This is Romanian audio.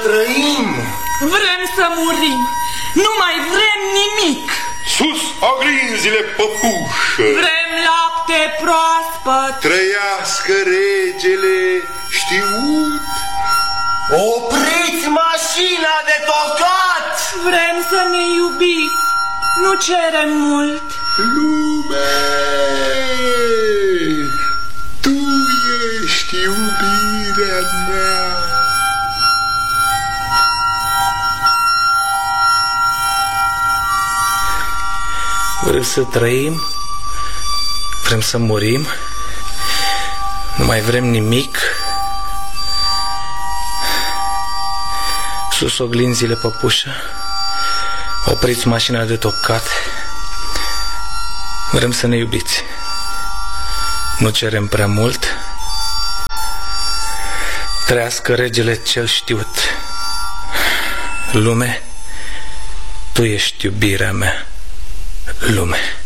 Trăim! Vrem să murim! Nu mai vrem nimic! Sus oglinzile, păpușă! Vrem lapte proaspăt! Trăiască regele știut! Opriți mașina de tocat! Vrem să ne iubiți! Nu cerem mult! Lume! Tu ești iubirea mea! Vrem să trăim, vrem să murim, nu mai vrem nimic. Sus oglinzile, păpușă, opriți mașina de tocat. Vrem să ne iubiți, nu cerem prea mult. Trăiască regele cel știut. Lume, tu ești iubirea mea. Lume.